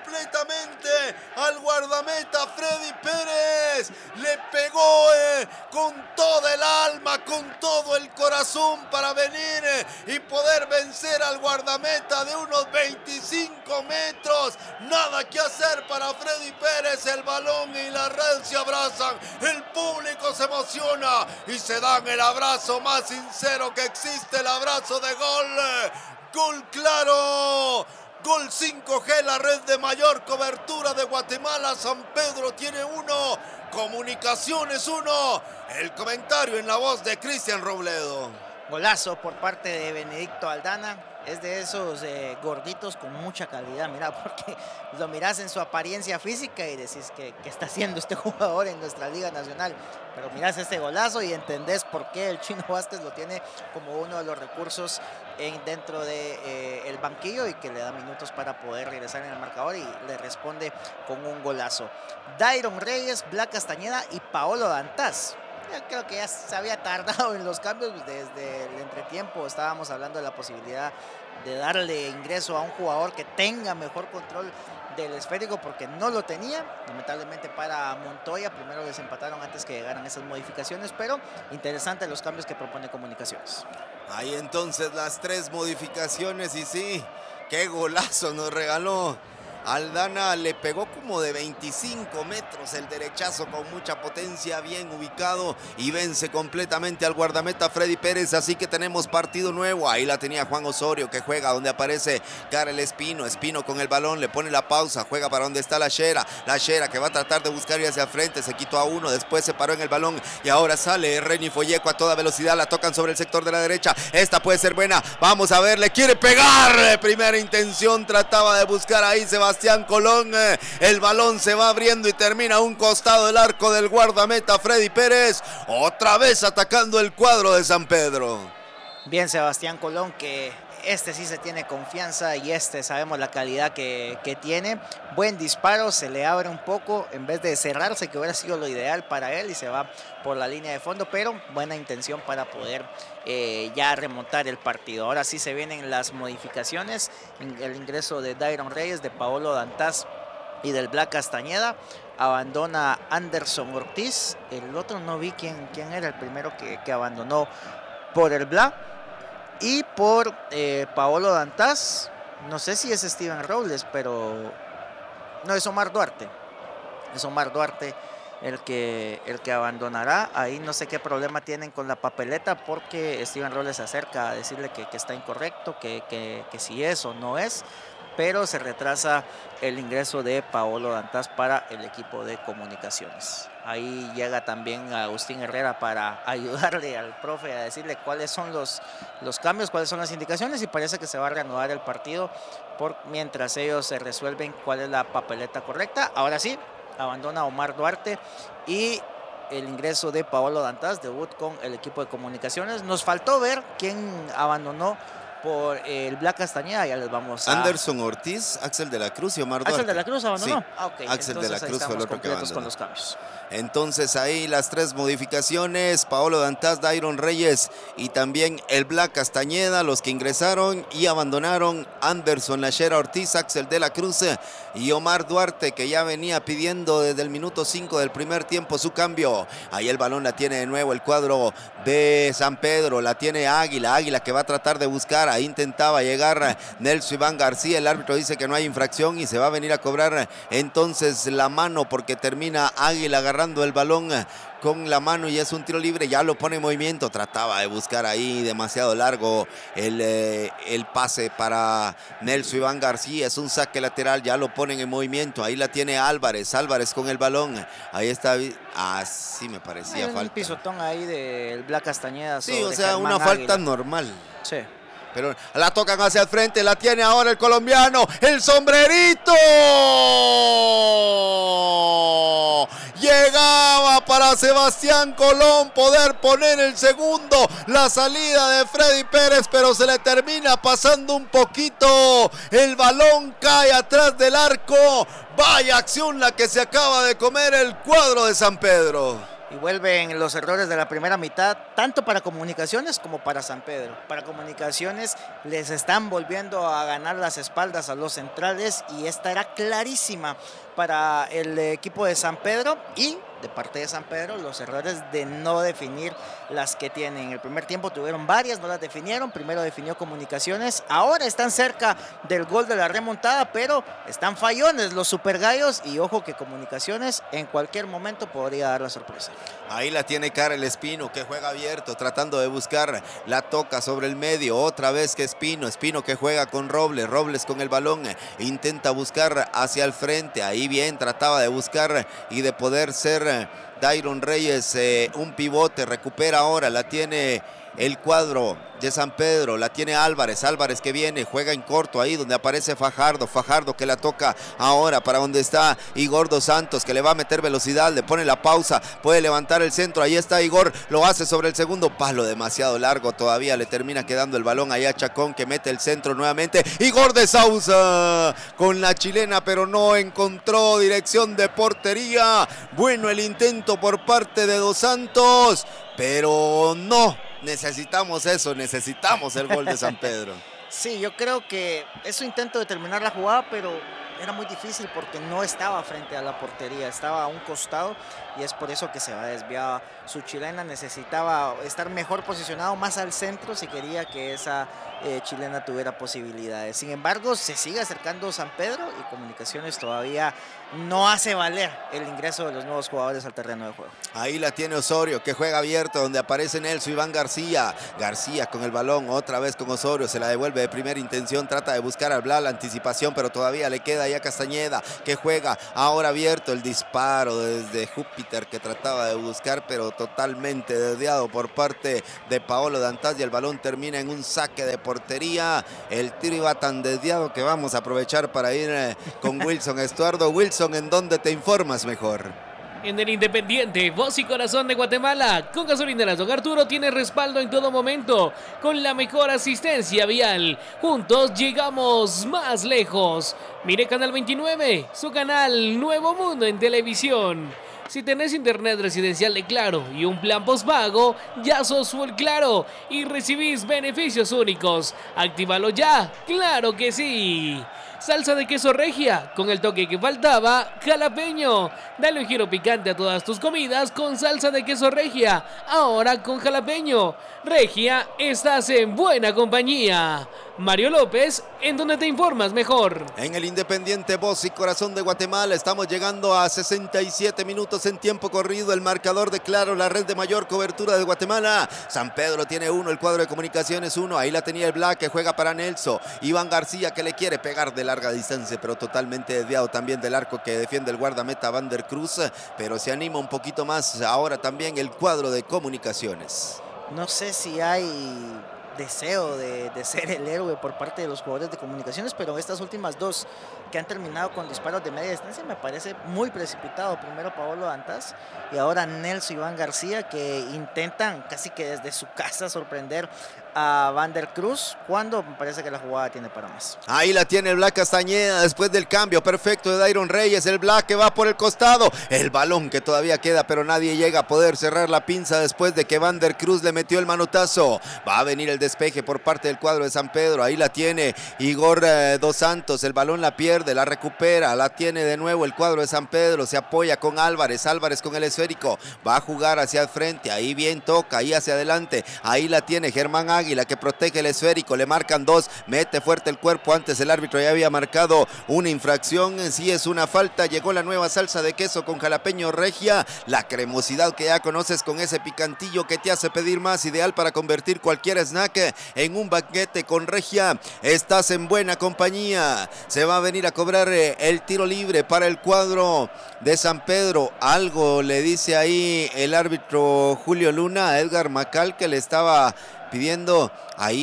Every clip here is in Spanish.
completamente al guardameta Freddy Pérez. Le pegó con toda el alma, con todo el corazón para venir y poder vencer al guardameta de unos 25 metros. Nada que hacer para Freddy Pérez. El balón y la red se abrazan. El público se emociona y se dan el abrazo más sincero que existe, el abrazo de gol. Gol claro. Gol 5G, la red de mayor cobertura de Guatemala. San Pedro tiene 1, Comunicaciones 1. El comentario en la voz de Cristian Robledo. Golazo por parte de Benedicto Aldana. Es de esos gorditos con mucha calidad, mira, porque lo mirás en su apariencia física y decís que está haciendo este jugador en nuestra Liga Nacional. Pero mirás este golazo y entendés por qué el Chino Vázquez lo tiene como uno de los recursos dentro de el banquillo y que le da minutos para poder regresar en el marcador y le responde con un golazo. Dairon Reyes, Black Castañeda y Paolo Dantas. Yo creo que ya se había tardado en los cambios desde el entretiempo. Estábamos hablando de la posibilidad de darle ingreso a un jugador que tenga mejor control del esférico porque no lo tenía. Lamentablemente para Montoya, primero les empataron antes que llegaran esas modificaciones, pero interesante los cambios que propone Comunicaciones. Ahí entonces las 3 modificaciones y sí, qué golazo nos regaló. Aldana le pegó como de 25 metros el derechazo con mucha potencia, bien ubicado y vence completamente al guardameta Freddy Pérez. Así que tenemos partido nuevo. Ahí la tenía Juan Osorio que juega donde aparece Karel Espino. Espino con el balón, le pone la pausa, juega para donde está la Shera que va a tratar de buscar ir hacia el frente. Se quitó a uno, después se paró en el balón y ahora sale Reni Folleco a toda velocidad. La tocan sobre el sector de la derecha. Esta puede ser buena. Vamos a ver, le quiere pegar. Primera intención, trataba de buscar ahí Sebastián Colón. El balón se va abriendo y termina a un costado del arco del guardameta Freddy Pérez. Otra vez atacando el cuadro de San Pedro. Bien, Sebastián Colón, que este sí se tiene confianza y sabemos la calidad que tiene. Buen disparo, se le abre un poco en vez de cerrarse, que hubiera sido lo ideal para él, y se va por la línea de fondo, pero buena intención para poder ya remontar el partido. Ahora sí se vienen las modificaciones, el ingreso de Dairon Reyes, de Paolo Dantas y del Black Castañeda. Abandona Anderson Ortiz, el otro no vi quién era el primero que abandonó por el Black. Y por Paolo Dantas, no sé si es Steven Robles, pero no, es Omar Duarte. Es Omar Duarte el que abandonará. Ahí no sé qué problema tienen con la papeleta, porque Steven Robles se acerca a decirle que está incorrecto, que si es o no es. Pero se retrasa el ingreso de Paolo Dantas para el equipo de Comunicaciones. Ahí llega también Agustín Herrera para ayudarle al profe a decirle cuáles son los cambios, cuáles son las indicaciones, y parece que se va a reanudar el partido mientras ellos se resuelven cuál es la papeleta correcta. Ahora sí, abandona Omar Duarte y el ingreso de Paolo Dantas, debut con el equipo de Comunicaciones. Nos faltó ver quién abandonó por el Black Castañeda, ya les vamos a... Anderson Ortiz, Axel de la Cruz y Omar Duarte. ¿Axel de la Cruz abandonó? Sí, okay. Axel Entonces, de la Cruz fue el otro que abandonó. Con los cambios. Entonces ahí las 3 modificaciones: Paolo Dantas, Dairon Reyes y también el Black Castañeda, los que ingresaron y abandonaron Anderson Lachera Ortiz, Axel de la Cruz y Omar Duarte, que ya venía pidiendo desde el minuto 5 del primer tiempo su cambio. Ahí el balón la tiene de nuevo el cuadro de San Pedro, la tiene Águila que va a tratar de buscar. Ahí intentaba llegar Nelson Iván García, el árbitro dice que no hay infracción y se va a venir a cobrar entonces la mano, porque termina Águila agarrando el balón con la mano y es un tiro libre. Ya lo pone en movimiento, trataba de buscar ahí, demasiado largo el pase para Nelson Iván García. Es un saque lateral, ya lo ponen en movimiento. Ahí la tiene Álvarez con el balón. Ahí está, sí me parecía hay falta. Un pisotón ahí del Black Castañeda. Sí, o sea, una falta normal. Sí. Pero la tocan hacia el frente, la tiene ahora el colombiano, el sombrerito. Llegaba para Sebastián Colón poder poner el segundo. La salida de Freddy Pérez, pero se le termina pasando un poquito. El balón cae atrás del arco. Vaya acción la que se acaba de comer el cuadro de San Pedro. Y vuelven los errores de la primera mitad, tanto para Comunicaciones como para San Pedro. Para Comunicaciones les están volviendo a ganar las espaldas a los centrales y esta era clarísima para el equipo de San Pedro. Y de parte de San Pedro, los errores de no definir las que tienen. En el primer tiempo tuvieron varias, no las definieron. Primero definió Comunicaciones. Ahora están cerca del gol de la remontada, pero están fallones los supergallos. Y ojo que Comunicaciones en cualquier momento podría dar la sorpresa. Ahí la tiene Karel Espino, que juega abierto, tratando de buscar, la toca sobre el medio, otra vez que Espino que juega con Robles, Robles con el balón, intenta buscar hacia el frente, ahí bien, trataba de buscar y de poder ser Dairon Reyes un pivote, recupera ahora, la tiene el cuadro de San Pedro, la tiene Álvarez, Álvarez que viene, juega en corto ahí donde aparece Fajardo, Fajardo que la toca ahora para donde está Igor Dos Santos, que le va a meter velocidad, le pone la pausa, puede levantar el centro, ahí está Igor, lo hace sobre el segundo palo, demasiado largo todavía, le termina quedando el balón allá a Chacón, que mete el centro nuevamente, Igor de Sousa con la chilena, pero no encontró dirección de portería, bueno el intento por parte de Dos Santos, pero no, necesitamos eso, necesitamos el gol de San Pedro. Sí, yo creo que es su intento de terminar la jugada, pero era muy difícil porque no estaba frente a la portería, estaba a un costado y es por eso que se va desviada. Su chilena necesitaba estar mejor posicionado, más al centro, si quería que esa chilena tuviera posibilidades. Sin embargo, se sigue acercando San Pedro y Comunicaciones todavía no hace valer el ingreso de los nuevos jugadores al terreno de juego. Ahí la tiene Osorio, que juega abierto, donde aparece Nelson Iván García. García con el balón, otra vez con Osorio, se la devuelve de primera intención, trata de buscar al Bla la anticipación, pero todavía le queda ahí a Castañeda, que juega ahora abierto, el disparo desde Júpiter que trataba de buscar, pero totalmente desviado por parte de Paolo Dantas y el balón termina en un saque de portería. El tiro iba tan desviado que vamos a aprovechar para ir con Wilson Estuardo. Wilson, ¿en dónde te informas mejor? En el Independiente, voz y corazón de Guatemala. Con gasolineras Don Arturo tiene respaldo en todo momento, con la mejor asistencia vial. Juntos llegamos más lejos. Mire Canal 29, su canal Nuevo Mundo en televisión. Si tenés internet residencial de Claro y un plan postpago, ya sos full Claro y recibís beneficios únicos. ¡Actívalo ya! ¡Claro que sí! Salsa de queso regia, con el toque que faltaba, jalapeño. Dale un giro picante a todas tus comidas con salsa de queso regia, ahora con jalapeño. Regia, estás en buena compañía. Mario López, ¿en dónde te informas mejor? En el Independiente, voz y corazón de Guatemala, estamos llegando a 67 minutos en tiempo corrido. El marcador de Claro, la red de mayor cobertura de Guatemala. San Pedro tiene 1, el cuadro de Comunicaciones 1. Ahí la tenía el Black, que juega para Nelson. Iván García, que le quiere pegar de larga distancia, pero totalmente desviado también del arco que defiende el guardameta Van der Cruz. Pero se anima un poquito más ahora también el cuadro de Comunicaciones. No sé si hay deseo de ser el héroe por parte de los jugadores de Comunicaciones, pero estas últimas dos que han terminado con disparos de media distancia me parece muy precipitado. Primero Paolo Dantas y ahora Nelson Iván García, que intentan casi que desde su casa sorprender a Van der Cruz, cuando me parece que la jugada tiene para más. Ahí la tiene el Black Castañeda después del cambio perfecto de Dairon Reyes. El Black que va por el costado, el balón que todavía queda, pero nadie llega a poder cerrar la pinza después de que Van der Cruz le metió el manotazo. Va a venir el despeje por parte del cuadro de San Pedro. Ahí la tiene Igor Dos Santos, el balón la pierde, la recupera, la tiene de nuevo el cuadro de San Pedro, se apoya con Álvarez, Álvarez con el esférico, va a jugar hacia el frente, ahí bien toca, ahí hacia adelante, ahí la tiene Germán Águila, que protege el esférico, le marcan 2, mete fuerte el cuerpo, antes el árbitro ya había marcado una infracción, sí es una falta. Llegó la nueva salsa de queso con jalapeño regia, la cremosidad que ya conoces con ese picantillo que te hace pedir más, ideal para convertir cualquier snack en un banquete con regia. Estás en buena compañía. Se va a venir a cobrar el tiro libre para el cuadro de San Pedro. Algo le dice ahí el árbitro Julio Luna a Edgar Macal, que le estaba pidiendo ahí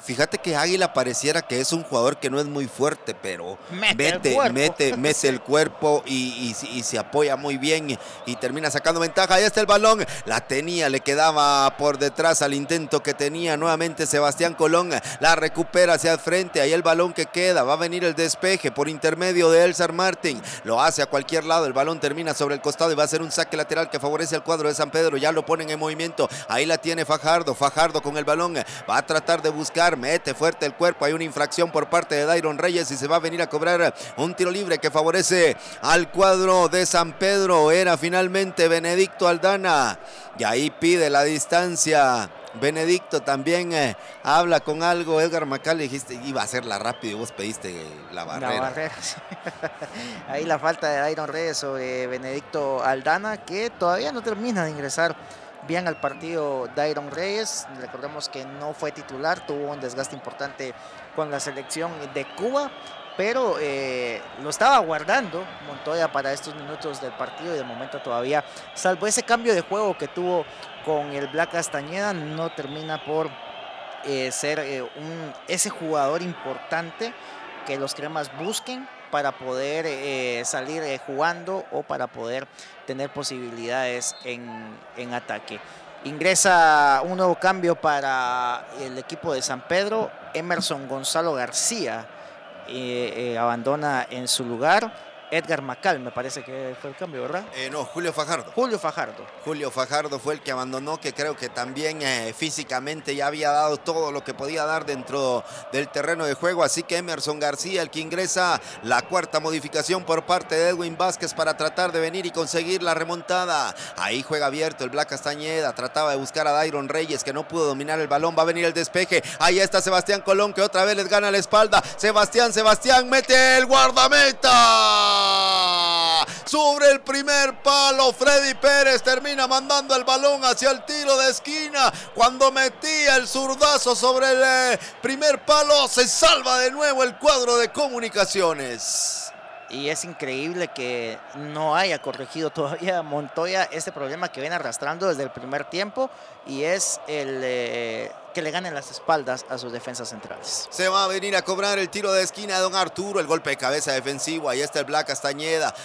Fíjate que Águila pareciera que es un jugador que no es muy fuerte, pero mete el cuerpo y se apoya muy bien y termina sacando ventaja. Ahí está el balón, la tenía, le quedaba por detrás al intento que tenía nuevamente Sebastián Colón, la recupera hacia el frente, ahí el balón que queda, va a venir el despeje por intermedio de Elsar Martín, lo hace a cualquier lado, el balón termina sobre el costado y va a ser un saque lateral que favorece al cuadro de San Pedro, ya lo ponen en movimiento, ahí la tiene Fajardo con el balón, va a tratar de buscar, mete fuerte el cuerpo, hay una infracción por parte de Dairon Reyes y se va a venir a cobrar un tiro libre que favorece al cuadro de San Pedro. Era finalmente Benedicto Aldana y ahí pide la distancia. Benedicto también habla con algo. Edgar Macal, dijiste iba a hacerla rápido y vos pediste la barrera. Sí. Ahí la falta de Dairon Reyes sobre Benedicto Aldana, que todavía no termina de ingresar bien al partido. Dairon Reyes, recordemos que no fue titular, tuvo un desgaste importante con la selección de Cuba, pero lo estaba guardando Montoya para estos minutos del partido y de momento todavía, salvo ese cambio de juego que tuvo con el Black Castañeda, no termina por ser ese jugador importante que los cremas busquen para poder salir jugando o para poder tener posibilidades en ataque. Ingresa un nuevo cambio para el equipo de San Pedro. Emerson Gonzalo García abandona en su lugar. Edgar Macal, me parece que fue el cambio, ¿verdad? No, Julio Fajardo. Julio Fajardo fue el que abandonó, que creo que también físicamente ya había dado todo lo que podía dar dentro del terreno de juego. Así que Emerson García, el que ingresa, la cuarta modificación por parte de Edwin Vázquez para tratar de venir y conseguir la remontada. Ahí juega abierto el Black Castañeda, trataba de buscar a Dairon Reyes, que no pudo dominar el balón. Va a venir el despeje. Ahí está Sebastián Colón, que otra vez les gana la espalda. Sebastián, mete el guardameta. Sobre el primer palo, Freddy Pérez termina mandando el balón hacia el tiro de esquina. Cuando metía el zurdazo sobre el primer palo, se salva de nuevo el cuadro de Comunicaciones. Y es increíble que no haya corregido todavía Montoya este problema que viene arrastrando desde el primer tiempo, y es el que le ganen las espaldas a sus defensas centrales. Se va a venir a cobrar el tiro de esquina de don Arturo, el golpe de cabeza defensivo. Ahí está el Black Castañeda,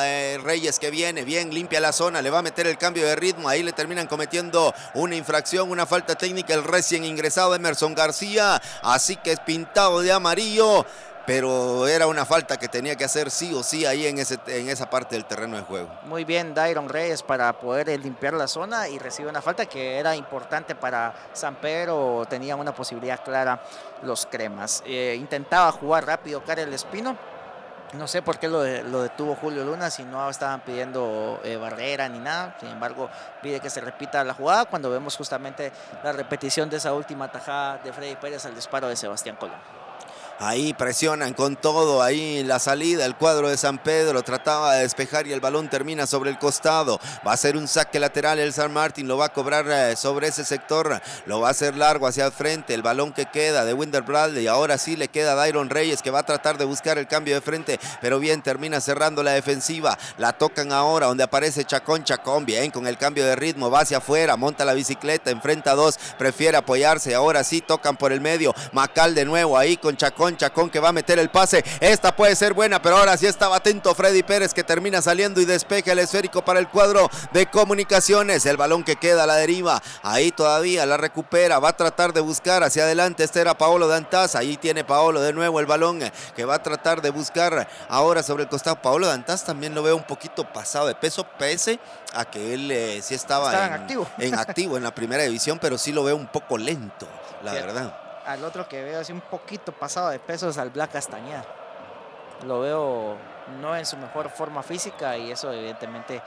Reyes que viene bien, limpia la zona, le va a meter el cambio de ritmo. Ahí le terminan cometiendo una infracción, una falta técnica el recién ingresado Emerson García, así que es pintado de amarillo. Pero era una falta que tenía que hacer sí o sí ahí en esa parte del terreno de juego. Muy bien Dairon Reyes para poder limpiar la zona y recibe una falta que era importante para San Pedro. Tenía una posibilidad clara los cremas. Intentaba jugar rápido Karel Espino. No sé por qué lo detuvo Julio Luna, si no estaban pidiendo barrera ni nada. Sin embargo, pide que se repita la jugada cuando vemos justamente la repetición de esa última tajada de Freddy Pérez al disparo de Sebastián Colón. Ahí presionan con todo, ahí la salida, el cuadro de San Pedro trataba de despejar y el balón termina sobre el costado. Va a ser un saque lateral, el San Martín lo va a cobrar sobre ese sector, lo va a hacer largo hacia el frente, el balón que queda de Winder Bradley, ahora sí le queda a Dairon Reyes, que va a tratar de buscar el cambio de frente, pero bien, termina cerrando la defensiva. La tocan ahora donde aparece Chacón, bien con el cambio de ritmo, va hacia afuera, monta la bicicleta, enfrenta a dos, prefiere apoyarse, ahora sí tocan por el medio. Macal de nuevo ahí con Chacón que va a meter el pase, esta puede ser buena, pero ahora sí estaba atento Freddy Pérez, que termina saliendo y despeja el esférico para el cuadro de Comunicaciones. El balón que queda a la deriva, ahí todavía la recupera, va a tratar de buscar hacia adelante, este era Paolo Dantas, ahí tiene Paolo de nuevo el balón que va a tratar de buscar ahora sobre el costado. Paolo Dantas también lo veo un poquito pasado de peso, pese a que él sí estaba en activo en la primera división, pero sí lo veo un poco lento, la verdad. Al otro que veo así un poquito pasado de peso es al Black Castañeda. Lo veo no en su mejor forma física y eso evidentemente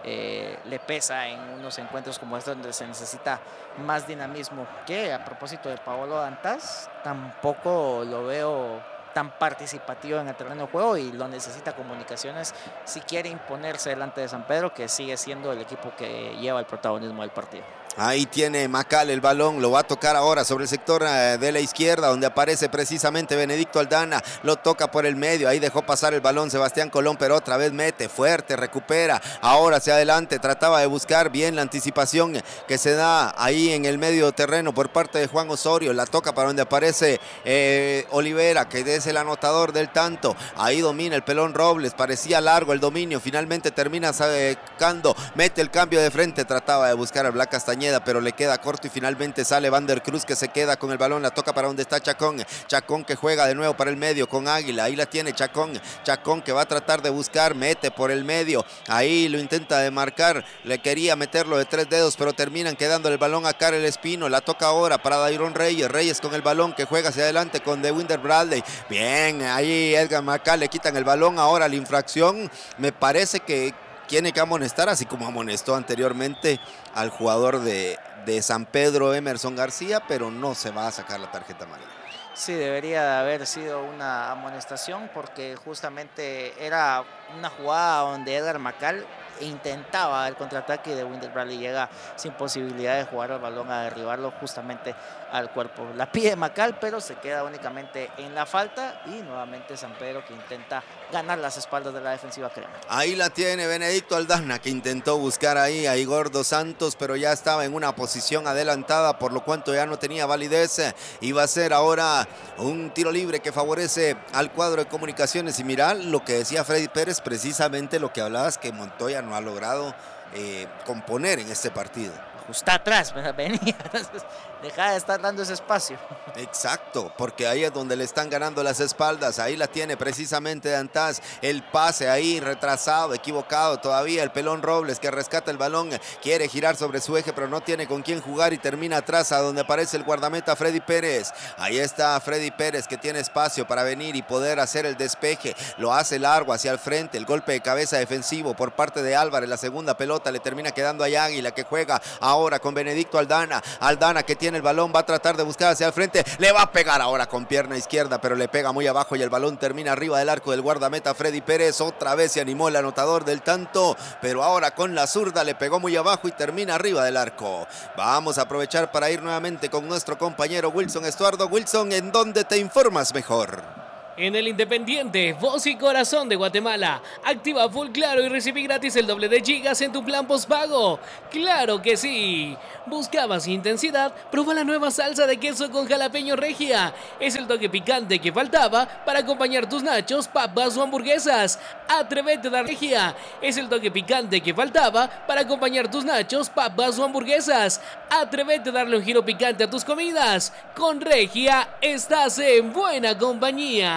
le pesa en unos encuentros como estos donde se necesita más dinamismo. Que a propósito de Paolo Dantas, tampoco lo veo tan participativo en el terreno de juego y lo necesita Comunicaciones si quiere imponerse delante de San Pedro, que sigue siendo el equipo que lleva el protagonismo del partido. Ahí tiene Macal el balón, lo va a tocar ahora sobre el sector de la izquierda, donde aparece precisamente Benedicto Aldana, lo toca por el medio, ahí dejó pasar el balón Sebastián Colón, pero otra vez mete fuerte, recupera, ahora hacia adelante, trataba de buscar bien la anticipación que se da ahí en el medio terreno por parte de Juan Osorio, la toca para donde aparece Olivera, que es el anotador del tanto, ahí domina el Pelón Robles, parecía largo el dominio, finalmente termina sacando, mete el cambio de frente, trataba de buscar al Black Castañeda, pero le queda corto y finalmente sale Vander Cruz, que se queda con el balón, la toca para donde está Chacón, Chacón que juega de nuevo para el medio con Águila, ahí la tiene Chacón, Chacón que va a tratar de buscar, mete por el medio, ahí lo intenta de marcar, le quería meterlo de 3 dedos, pero terminan quedando el balón a Karel Espino, la toca ahora para Dairon Reyes, Reyes con el balón que juega hacia adelante con De Winder Bradley, bien, ahí Edgar Macal le quitan el balón, ahora la infracción, me parece que tiene que amonestar, así como amonestó anteriormente al jugador de San Pedro, Emerson García, pero no se va a sacar la tarjeta amarilla. Sí, debería de haber sido una amonestación porque justamente era una jugada donde Edgar Macal intentaba el contraataque y De Winder Bradley llega sin posibilidad de jugar al balón a derribarlo justamente al cuerpo. La pide Macal, pero se queda únicamente en la falta y nuevamente San Pedro que intenta ganar las espaldas de la defensiva crema. Ahí la tiene Benedicto Aldana, que intentó buscar ahí a Igor Dos Santos, pero ya estaba en una posición adelantada, por lo cuanto ya no tenía validez. Iba a ser ahora un tiro libre que favorece al cuadro de Comunicaciones. Y mira lo que decía Freddy Pérez, precisamente lo que hablabas, que Montoya no ha logrado componer en este partido. Justo atrás, venía, deja de estar dando ese espacio. Exacto, porque ahí es donde le están ganando las espaldas, ahí la tiene precisamente Dantas, el pase ahí retrasado, equivocado todavía, el Pelón Robles que rescata el balón, quiere girar sobre su eje pero no tiene con quién jugar y termina atrás a donde aparece el guardameta Freddy Pérez. Ahí está Freddy Pérez que tiene espacio para venir y poder hacer el despeje, lo hace largo hacia el frente, el golpe de cabeza defensivo por parte de Álvarez, la segunda pelota le termina quedando a Águila que juega ahora con Benedicto Aldana, Aldana que tiene el balón, va a tratar de buscar hacia el frente, le va a pegar ahora con pierna izquierda, pero le pega muy abajo y el balón termina arriba del arco del guardameta Freddy Pérez. Otra vez se animó el anotador del tanto, pero ahora con la zurda le pegó muy abajo y termina arriba del arco. Vamos a aprovechar para ir nuevamente con nuestro compañero Wilson Estuardo. Wilson, ¿en dónde te informas mejor? En el Independiente, voz y corazón de Guatemala. Activa Full Claro y recibí gratis el doble de gigas en tu plan postpago. ¡Claro que sí! ¿Buscabas intensidad? Prueba la nueva salsa de queso con jalapeño regia. Es el toque picante que faltaba para acompañar tus nachos, papas o hamburguesas. Atrévete a dar regia. Es el toque picante que faltaba para acompañar tus nachos, papas o hamburguesas. Atrévete a darle un giro picante a tus comidas. Con regia estás en buena compañía.